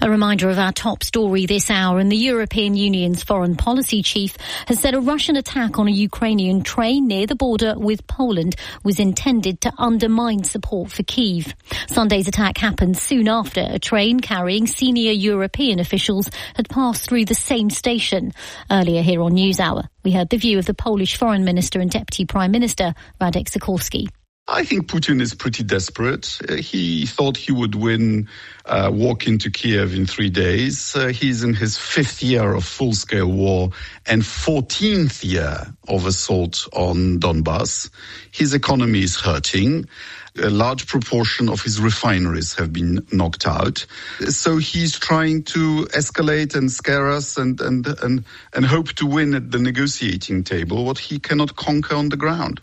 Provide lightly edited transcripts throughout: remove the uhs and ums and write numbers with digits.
A reminder of our top story this hour, and the European Union's foreign policy chief has said a Russian attack on a Ukrainian train near the border with Poland was intended to undermine support for Kyiv. Sunday's attack happened soon after a train carrying senior European officials had passed through the same station. Earlier here on NewsHour, we heard the view of the Polish Foreign Minister and Deputy Prime Minister, Radek Sikorski. I think Putin is pretty desperate. He thought he would walk into Kiev in 3 days. He's in his 5th year of full-scale war and 14th year of assault on Donbass. His economy is hurting. A large proportion of his refineries have been knocked out. So he's trying to escalate and scare us and hope to win at the negotiating table what he cannot conquer on the ground.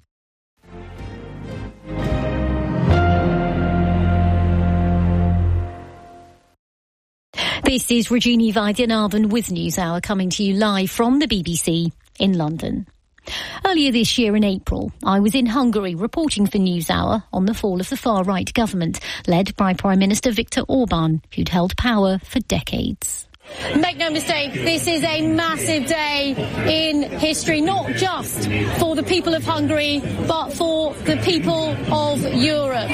This is Rajini Vaidyanathan with NewsHour, coming to you live from the BBC in London. Earlier this year in April, I was in Hungary reporting for NewsHour on the fall of the far-right government, led by Prime Minister Viktor Orban, who'd held power for decades. Make no mistake, this is a massive day in history, not just for the people of Hungary, but for the people of Europe.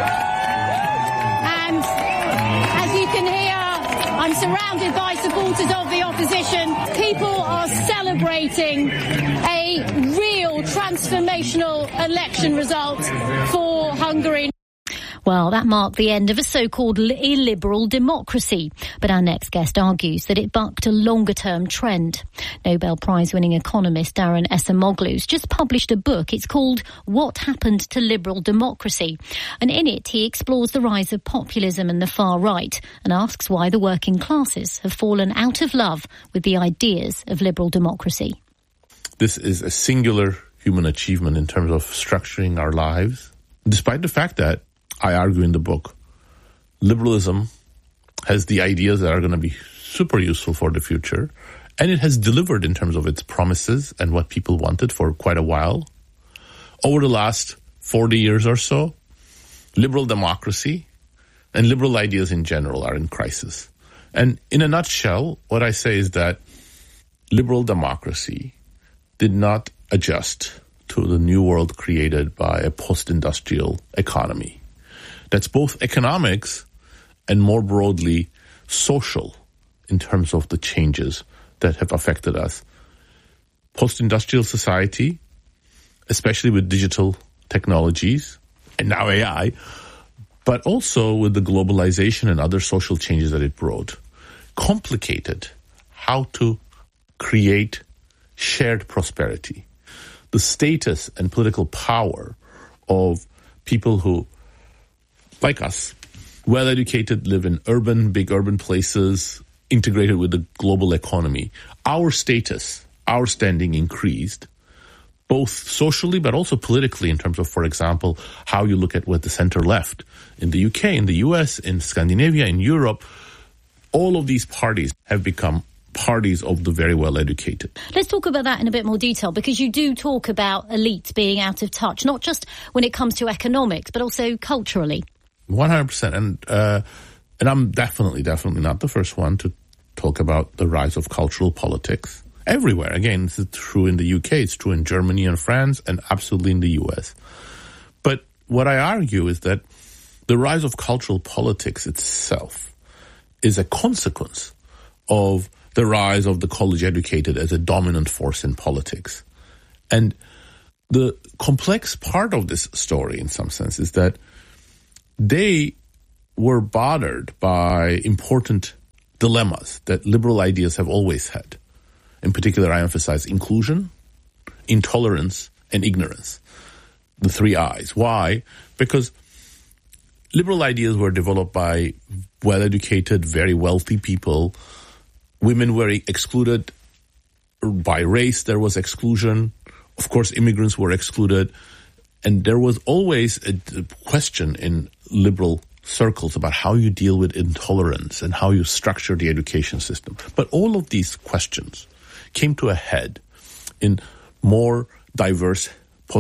And as you can hear, I'm surrounded by supporters of the opposition. People are celebrating a real transformational election result for Hungary. Well, that marked the end of a so-called illiberal democracy. But our next guest argues that it bucked a longer-term trend. Nobel Prize-winning economist Daron Acemoglu's just published a book. It's called What Happened to Liberal Democracy? And in it, he explores the rise of populism and the far right and asks why the working classes have fallen out of love with the ideas of liberal democracy. This is a singular human achievement in terms of structuring our lives, despite the fact that I argue in the book, liberalism has the ideas that are going to be super useful for the future, and it has delivered in terms of its promises and what people wanted for quite a while. Over the last 40 years or so, liberal democracy and liberal ideas in general are in crisis. And in a nutshell, what I say is that liberal democracy did not adjust to the new world created by a post-industrial economy. That's both economics and more broadly social in terms of the changes that have affected us. Post-industrial society, especially with digital technologies and now AI, but also with the globalization and other social changes that it brought, complicated how to create shared prosperity. The status and political power of people who, like us, well-educated, live in big urban places, integrated with the global economy. Our status, our standing increased, both socially but also politically in terms of, for example, how you look at what the center-left in the UK, in the US, in Scandinavia, in Europe. All of these parties have become parties of the very well-educated. Let's talk about that in a bit more detail, because you do talk about elites being out of touch, not just when it comes to economics, but also culturally. 100%. And I'm definitely not the first one to talk about the rise of cultural politics everywhere. Again, this is true in the UK, it's true in Germany and France, and absolutely in the US. But what I argue is that the rise of cultural politics itself is a consequence of the rise of the college-educated as a dominant force in politics. And the complex part of this story, in some sense, is that they were bothered by important dilemmas that liberal ideas have always had. In particular, I emphasize inclusion, intolerance, and ignorance. The 3 I's. Why? Because liberal ideas were developed by well-educated, very wealthy people. Women were excluded by race. There was exclusion. Of course, immigrants were excluded. And there was always a question in liberal circles about how you deal with intolerance and how you structure the education system. But all of these questions came to a head in more diverse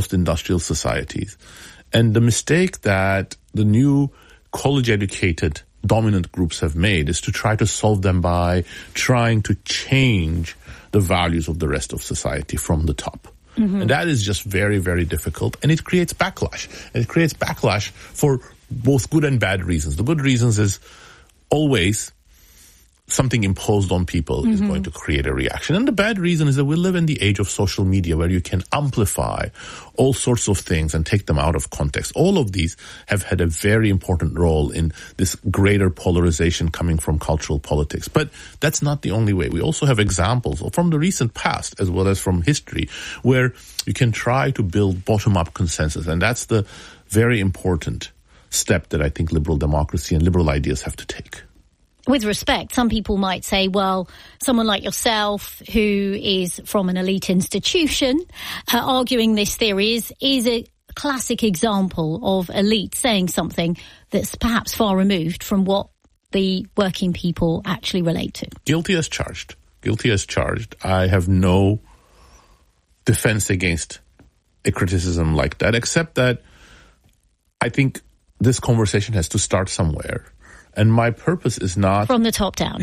post-industrial societies. And the mistake that the new college-educated dominant groups have made is to try to solve them by trying to change the values of the rest of society from the top. Mm-hmm. And that is just very, very difficult. And it creates backlash. And it creates backlash for both good and bad reasons. The good reasons is always something imposed on people is going to create a reaction. And the bad reason is that we live in the age of social media where you can amplify all sorts of things and take them out of context. All of these have had a very important role in this greater polarization coming from cultural politics. But that's not the only way. We also have examples from the recent past as well as from history where you can try to build bottom-up consensus. And that's the very important step that I think liberal democracy and liberal ideas have to take. With respect, some people might say, well, someone like yourself who is from an elite institution arguing this theory is a classic example of elite saying something that's perhaps far removed from what the working people actually relate to. Guilty as charged. Guilty as charged. I have no defense against a criticism like that, except that I think this conversation has to start somewhere. And my purpose is not... From the top down.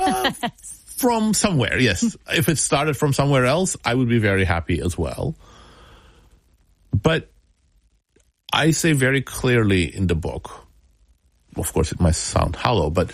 From somewhere, yes. If it started from somewhere else, I would be very happy as well. But I say very clearly in the book, of course it might sound hollow, but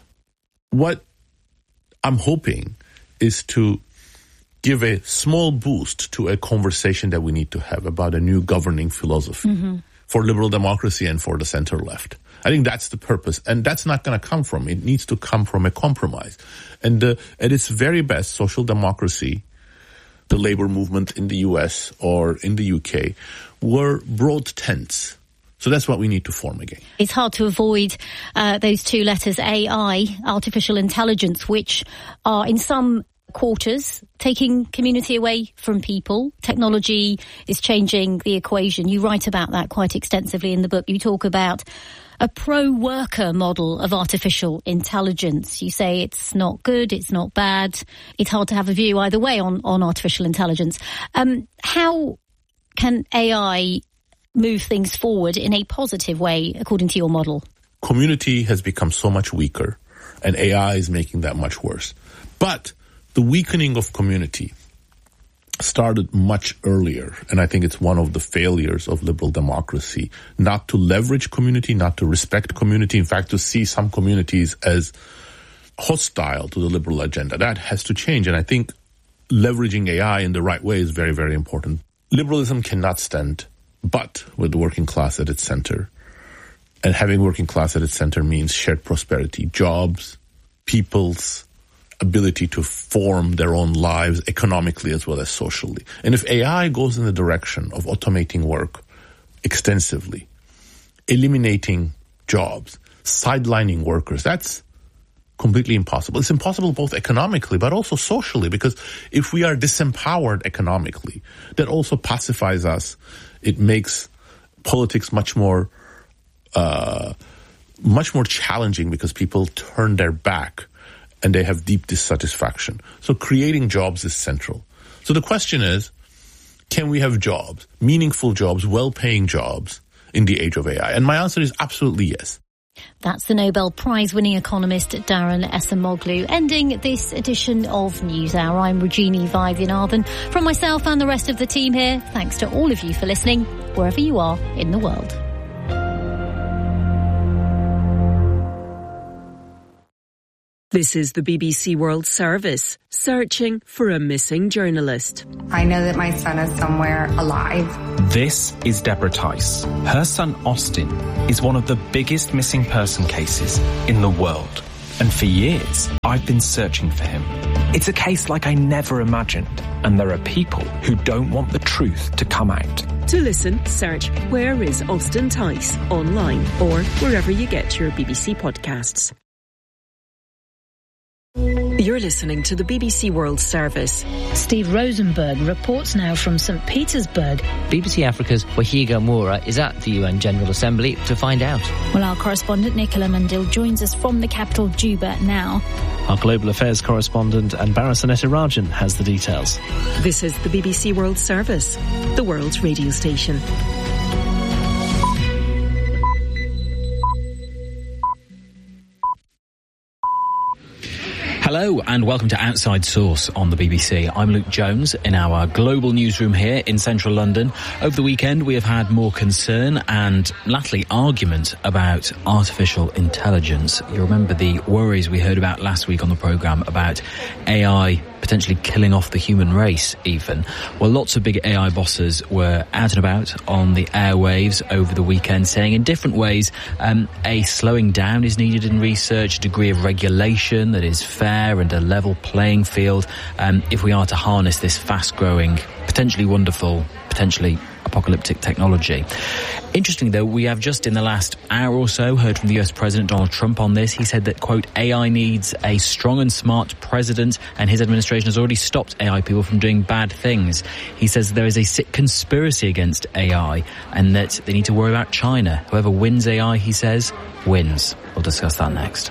what I'm hoping is to give a small boost to a conversation that we need to have about a new governing philosophy for liberal democracy and for the center left. I think that's the purpose, and that's not going to come from. It needs to come from a compromise. And at its very best, social democracy, the labor movement in the US or in the UK, were broad tents. So that's what we need to form again. It's hard to avoid those two letters, AI, artificial intelligence, which are in some quarters taking community away from people. Technology is changing the equation. You write about that quite extensively in the book. You talk about a pro-worker model of artificial intelligence. You say it's not good, it's not bad. It's hard to have a view either way on artificial intelligence. How can AI move things forward in a positive way, according to your model? Community has become so much weaker, and AI is making that much worse. But the weakening of community started much earlier, and I think it's one of the failures of liberal democracy, not to leverage community, not to respect community, in fact, to see some communities as hostile to the liberal agenda. That has to change, and I think leveraging AI in the right way is very, very important. Liberalism cannot stand but with the working class at its center, and having working class at its center means shared prosperity, jobs, people's ability to form their own lives economically as well as socially. And if AI goes in the direction of automating work extensively, eliminating jobs, sidelining workers, that's completely impossible. It's impossible both economically but also socially, because if we are disempowered economically, that also pacifies us. It makes politics much more challenging because people turn their back and they have deep dissatisfaction. So creating jobs is central. So the question is, can we have jobs, meaningful jobs, well-paying jobs in the age of AI? And my answer is absolutely yes. That's the Nobel Prize-winning economist Daron Acemoglu, ending this edition of NewsHour. I'm Rajini Vaidyanathan. From myself and the rest of the team here, thanks to all of you for listening, wherever you are in the world. This is the BBC World Service, searching for a missing journalist. I know that my son is somewhere alive. This is Deborah Tice. Her son Austin is one of the biggest missing person cases in the world. And for years, I've been searching for him. It's a case like I never imagined. And there are people who don't want the truth to come out. To listen, search Where is Austin Tice online or wherever you get your BBC podcasts. You're listening to the BBC World Service. Steve Rosenberg reports now from St. Petersburg. BBC Africa's Wahiga Moura is at the UN General Assembly to find out. Well, our correspondent Nicola Mandil joins us from the capital Juba now. Our global affairs correspondent Anbara Sanetarajan has the details. This is the BBC World Service, the world's radio station. Hello and welcome to Outside Source on the BBC. I'm Luke Jones in our global newsroom here in central London. Over the weekend we have had more concern and latterly argument about artificial intelligence. You remember the worries we heard about last week on the programme about AI potentially killing off the human race even. Well, lots of big AI bosses were out and about on the airwaves over the weekend saying in different ways a slowing down is needed in research, a degree of regulation that is fair and a level playing field if we are to harness this fast-growing, potentially wonderful, potentially apocalyptic technology. Interesting though, we have just in the last hour or so heard from the US President Donald Trump on this. He said that, quote, AI needs a strong and smart president, and his administration has already stopped AI people from doing bad things. He says there is a sick conspiracy against AI and that they need to worry about China. Whoever wins AI, he says, wins. We'll discuss that next.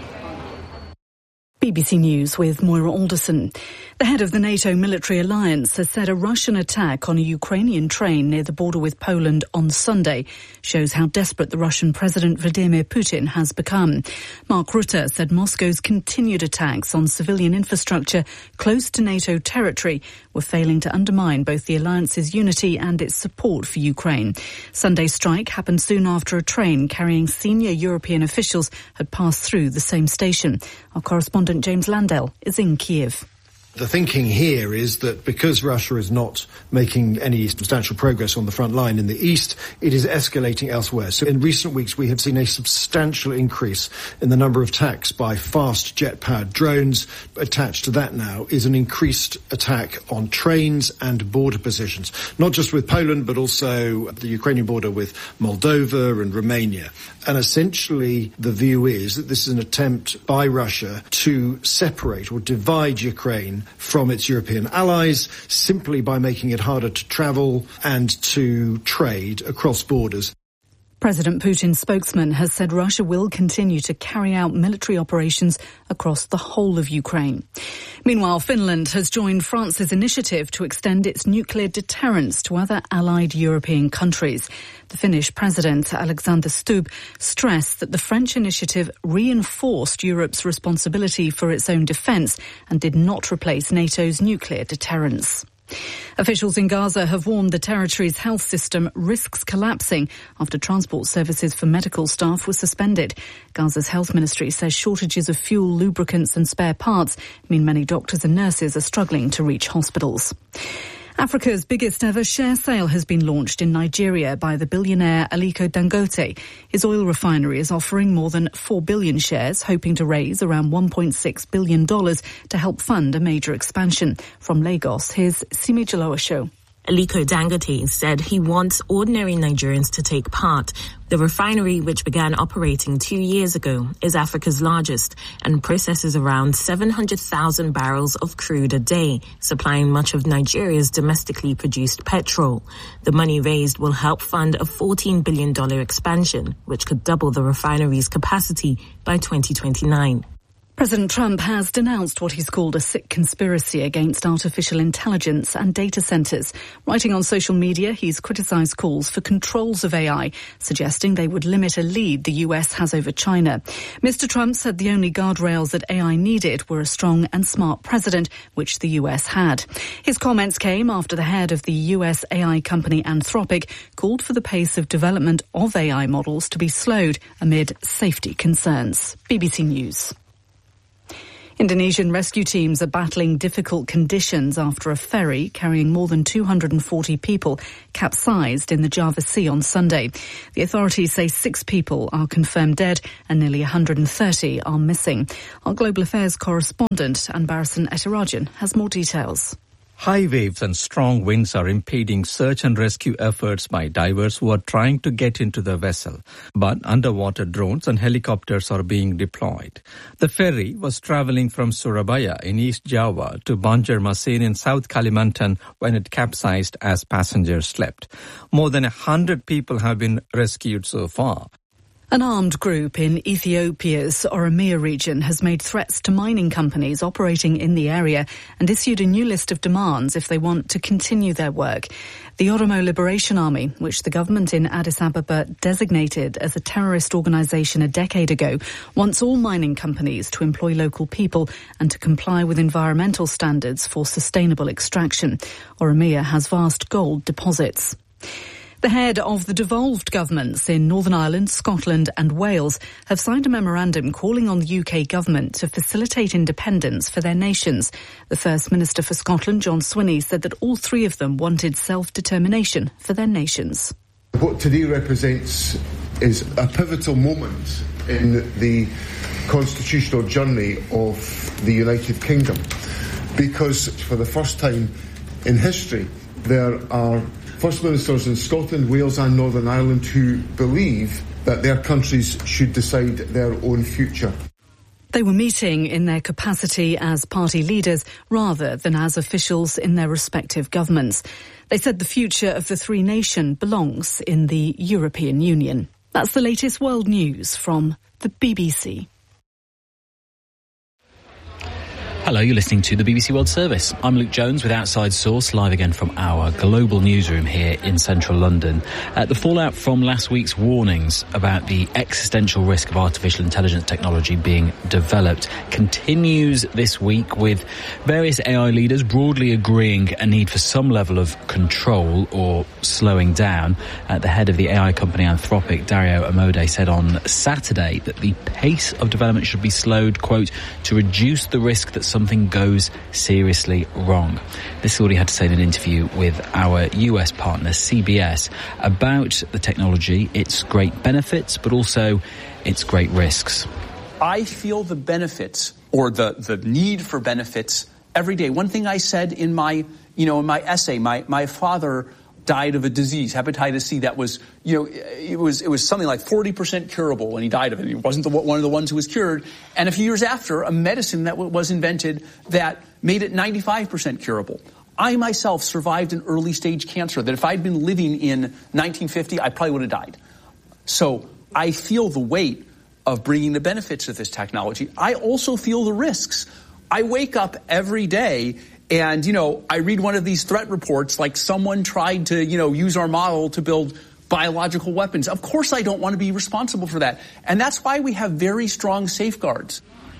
BBC News with Moira Alderson. The head of the NATO military alliance has said a Russian attack on a Ukrainian train near the border with Poland on Sunday shows how desperate the Russian President Vladimir Putin has become. Mark Rutte said Moscow's continued attacks on civilian infrastructure close to NATO territory were failing to undermine both the alliance's unity and its support for Ukraine. Sunday's strike happened soon after a train carrying senior European officials had passed through the same station. Our correspondent James Landell is in Kiev. The thinking here is that because Russia is not making any substantial progress on the front line in the east, it is escalating elsewhere. So in recent weeks, we have seen a substantial increase in the number of attacks by fast jet-powered drones. Attached to that now is an increased attack on trains and border positions, not just with Poland, but also the Ukrainian border with Moldova and Romania. And essentially, the view is that this is an attempt by Russia to separate or divide Ukraine from its European allies simply by making it harder to travel and to trade across borders. President Putin's spokesman has said Russia will continue to carry out military operations across the whole of Ukraine. Meanwhile, Finland has joined France's initiative to extend its nuclear deterrence to other allied European countries. The Finnish President, Alexander Stubb, stressed that the French initiative reinforced Europe's responsibility for its own defence and did not replace NATO's nuclear deterrence. Officials in Gaza have warned the territory's health system risks collapsing after transport services for medical staff were suspended. Gaza's health ministry says shortages of fuel, lubricants and spare parts mean many doctors and nurses are struggling to reach hospitals. Africa's biggest ever share sale has been launched in Nigeria by the billionaire Aliko Dangote. His oil refinery is offering more than 4 billion shares, hoping to raise around $1.6 billion to help fund a major expansion. From Lagos, here's Simi Jalowasho. Aliko Dangote said he wants ordinary Nigerians to take part. The refinery, which began operating 2 years ago, is Africa's largest and processes around 700,000 barrels of crude a day, supplying much of Nigeria's domestically produced petrol. The money raised will help fund a $14 billion expansion, which could double the refinery's capacity by 2029. President Trump has denounced what he's called a sick conspiracy against artificial intelligence and data centres. Writing on social media, he's criticised calls for controls of AI, suggesting they would limit a lead the US has over China. Mr. Trump said the only guardrails that AI needed were a strong and smart president, which the US had. His comments came after the head of the US AI company Anthropic called for the pace of development of AI models to be slowed amid safety concerns. BBC News. Indonesian rescue teams are battling difficult conditions after a ferry carrying more than 240 people capsized in the Java Sea on Sunday. The authorities say 6 people are confirmed dead and nearly 130 are missing. Our Global Affairs correspondent, Anbarasan Etirajan, has more details. High waves and strong winds are impeding search and rescue efforts by divers who are trying to get into the vessel. But underwater drones and helicopters are being deployed. The ferry was traveling from Surabaya in East Java to Banjarmasin in South Kalimantan when it capsized as passengers slept. More than 100 people have been rescued so far. An armed group in Ethiopia's Oromia region has made threats to mining companies operating in the area and issued a new list of demands if they want to continue their work. The Oromo Liberation Army, which the government in Addis Ababa designated as a terrorist organisation a decade ago, wants all mining companies to employ local people and to comply with environmental standards for sustainable extraction. Oromia has vast gold deposits. The head of the devolved governments in Northern Ireland, Scotland and Wales have signed a memorandum calling on the UK government to facilitate independence for their nations. The First Minister for Scotland, John Swinney, said that all three of them wanted self-determination for their nations. What today represents is a pivotal moment in the constitutional journey of the United Kingdom, because for the first time in history there are First Ministers in Scotland, Wales and Northern Ireland who believe that their countries should decide their own future. They were meeting in their capacity as party leaders rather than as officials in their respective governments. They said the future of the three nations belongs in the European Union. That's the latest world news from the BBC. Hello, you're listening to the BBC World Service. I'm Luke Jones with Outside Source, live again from our global newsroom here in central London. The fallout from last week's warnings about the existential risk of artificial intelligence technology being developed continues this week, with various AI leaders broadly agreeing a need for some level of control or slowing down. The head of the AI company Anthropic, Dario Amodei, said on Saturday that the pace of development should be slowed, quote, to reduce the risk that something goes seriously wrong. This is what he had to say in an interview with our US partner CBS about the technology, its great benefits, but also its great risks. I feel the benefits, or the need for benefits, every day. One thing I said in my essay, my father died of a disease, hepatitis C, that was, it was something like 40% curable when he died of it. He wasn't one of the ones who was cured. And a few years after, a medicine that was invented that made it 95% curable. I myself survived an early stage cancer that if I'd been living in 1950, I probably would have died. So I feel the weight of bringing the benefits of this technology. I also feel the risks. I wake up every day and, I read one of these threat reports like someone tried to, use our model to build biological weapons. Of course I don't want to be responsible for that. And that's why we have very strong safeguards.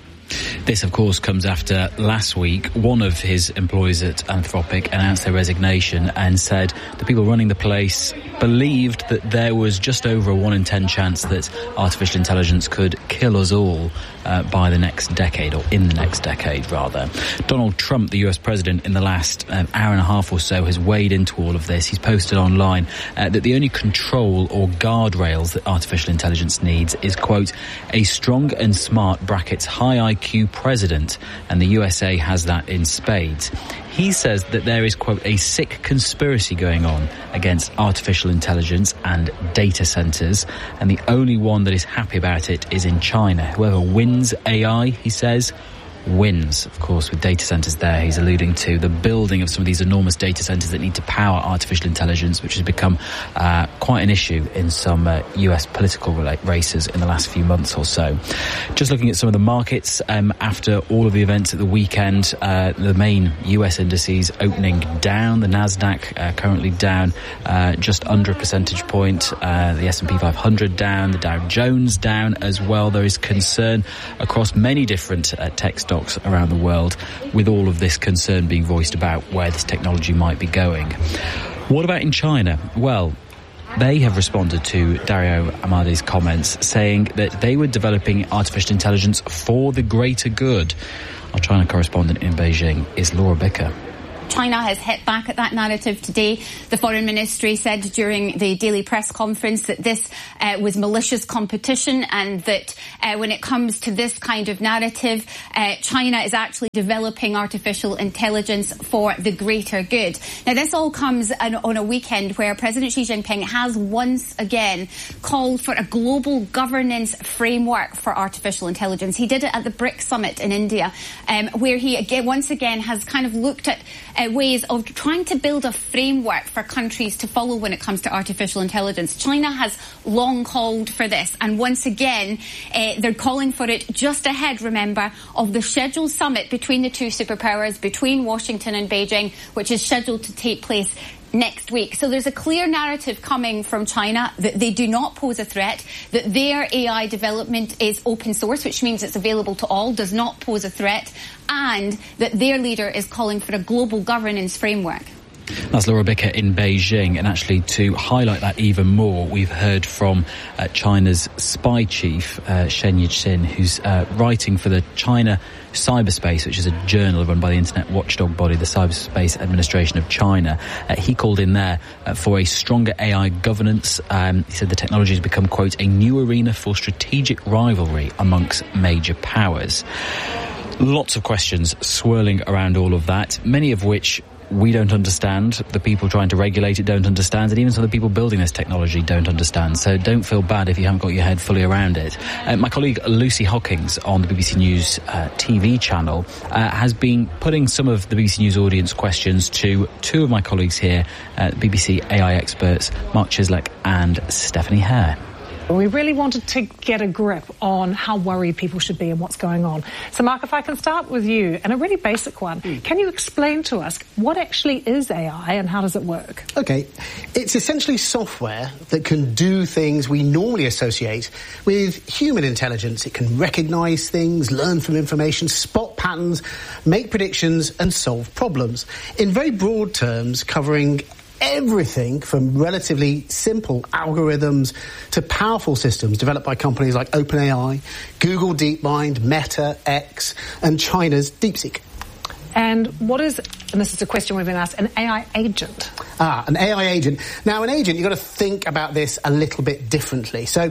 This, of course, comes after last week one of his employees at Anthropic announced their resignation and said the people running the place believed that there was just over a 1 in 10 chance that artificial intelligence could kill us all by the next decade, or in the next decade, rather. Donald Trump, the US president, in the last hour and a half or so has weighed into all of this. He's posted online that the only control or guardrails that artificial intelligence needs is, quote, a strong and smart brackets high IQ president, and the USA has that in spades. He says that there is, quote, a sick conspiracy going on against artificial intelligence and data centers, and the only one that is happy about it is in China. Whoever wins AI, he says, wins. Of course, with data centers there, he's alluding to the building of some of these enormous data centers that need to power artificial intelligence, which has become quite an issue in some US political races in the last few months or so. Just looking at some of the markets after all of the events at the weekend, the main US indices opening down. The Nasdaq currently down just under a percentage point. The S&P 500 down. The Dow Jones down as well. There is concern across many different tech stocks around the world, with all of this concern being voiced about where this technology might be going. What about in China? Well, they have responded to Dario Amodei's comments, saying that they were developing artificial intelligence for the greater good. Our China correspondent in Beijing is Laura Bicker. China has hit back at that narrative today. The Foreign Ministry said during the daily press conference that this was malicious competition, and that when it comes to this kind of narrative, China is actually developing artificial intelligence for the greater good. Now, this all comes on a weekend where President Xi Jinping has once again called for a global governance framework for artificial intelligence. He did it at the BRICS summit in India, where he once again has kind of looked at ways of trying to build a framework for countries to follow when it comes to artificial intelligence. China has long called for this, and once again, they're calling for it just ahead, remember, of the scheduled summit between the two superpowers, between Washington and Beijing, which is scheduled to take place next week. So there's a clear narrative coming from China that they do not pose a threat, that their AI development is open source, which means it's available to all, does not pose a threat, and that their leader is calling for a global governance framework. That's Laura Bicker in Beijing, and actually to highlight that even more, we've heard from China's spy chief, Shen Yixin, who's writing for the China Cyberspace, which is a journal run by the internet watchdog body, the Cyberspace Administration of China. He called in there for a stronger AI governance. He said the technology has become, quote, a new arena for strategic rivalry amongst major powers. Lots of questions swirling around all of that, many of which we don't understand, the people trying to regulate it don't understand, and even some of the people building this technology don't understand. So don't feel bad if you haven't got your head fully around it. My colleague Lucy Hawkins on the BBC News TV channel has been putting some of the BBC News audience questions to two of my colleagues here, BBC AI experts Mark Chislick and Stephanie Hare. We really wanted to get a grip on how worried people should be and what's going on. So, Mark, if I can start with you, and a really basic one. Can you explain to us what actually is AI and how does it work? OK. It's essentially software that can do things we normally associate with human intelligence. It can recognise things, learn from information, spot patterns, make predictions and solve problems. In very broad terms, covering everything from relatively simple algorithms to powerful systems developed by companies like OpenAI, Google DeepMind, Meta, X, and China's DeepSeek. And what is, and this is a question we've been asked, an AI agent? An AI agent. Now, an agent, you've got to think about this a little bit differently. So,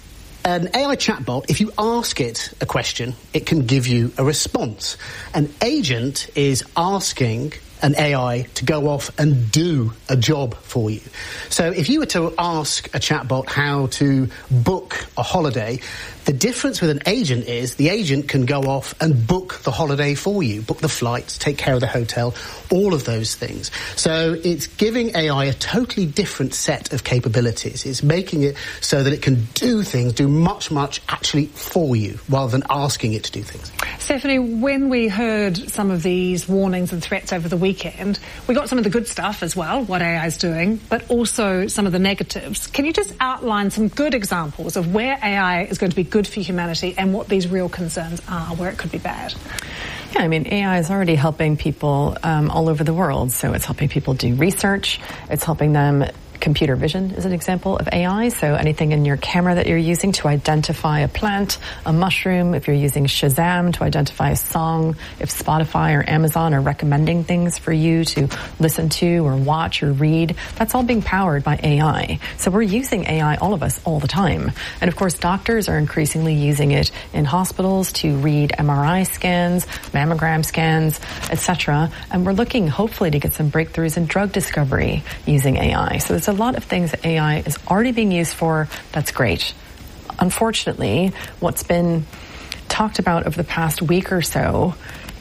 an AI chatbot, if you ask it a question, it can give you a response. An agent is asking an AI to go off and do a job for you. So if you were to ask a chatbot how to book a holiday, the difference with an agent is the agent can go off and book the holiday for you, book the flights, take care of the hotel, all of those things. So it's giving AI a totally different set of capabilities. It's making it so that it can do things, do much actually for you, rather than asking it to do things. Stephanie, when we heard some of these warnings and threats over the weekend, we got some of the good stuff as well, what AI is doing, but also some of the negatives. Can you just outline some good examples of where AI is going to be good for humanity and what these real concerns are, where it could be bad? Yeah, I mean, AI is already helping people all over the world. So it's helping people do research. It's helping them. Computer vision is an example of AI. So anything in your camera that you're using to identify a plant, a mushroom, if you're using Shazam to identify a song, if Spotify or Amazon are recommending things for you to listen to or watch or read, that's all being powered by AI. So we're using AI, all of us, all the time. And of course, doctors are increasingly using it in hospitals to read MRI scans, mammogram scans, etc. And we're looking, hopefully, to get some breakthroughs in drug discovery using AI. So there's a lot of things that AI is already being used for. That's great. Unfortunately, what's been talked about over the past week or so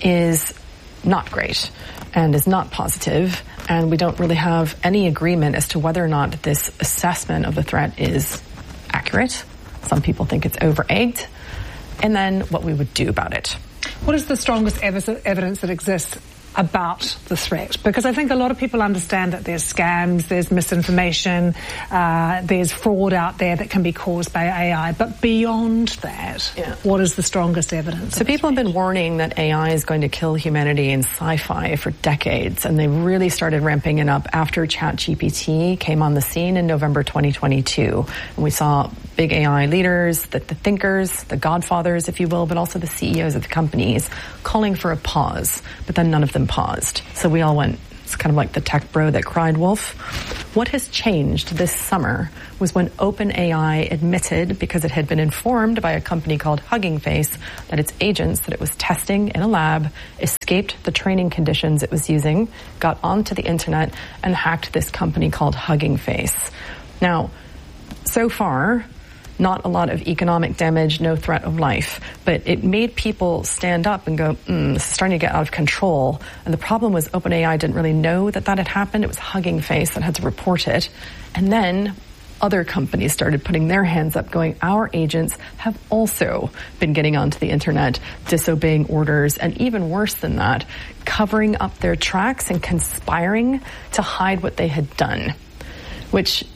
is not great and is not positive, and we don't really have any agreement as to whether or not this assessment of the threat is accurate. Some people think it's over-egged, and then what we would do about it. What is the strongest evidence that exists about the threat? Because I think a lot of people understand that there's scams, there's misinformation, there's fraud out there that can be caused by AI. But beyond that, what is the strongest evidence? So people have been warning that AI is going to kill humanity in sci-fi for decades, and they really started ramping it up after ChatGPT came on the scene in November 2022. And we saw big AI leaders, the thinkers, the godfathers, if you will, but also the CEOs of the companies calling for a pause, but then none of them paused. So we all went, it's kind of like the tech bro that cried wolf. What has changed this summer was when OpenAI admitted, because it had been informed by a company called Hugging Face, that its agents that it was testing in a lab escaped the training conditions it was using, got onto the internet, and hacked this company called Hugging Face. Now, so far, Not a lot of economic damage, no threat of life. But it made people stand up and go, this is starting to get out of control. And the problem was OpenAI didn't really know that had happened. It was Hugging Face that had to report it. And then other companies started putting their hands up going, our agents have also been getting onto the internet, disobeying orders, and even worse than that, covering up their tracks and conspiring to hide what they had done, which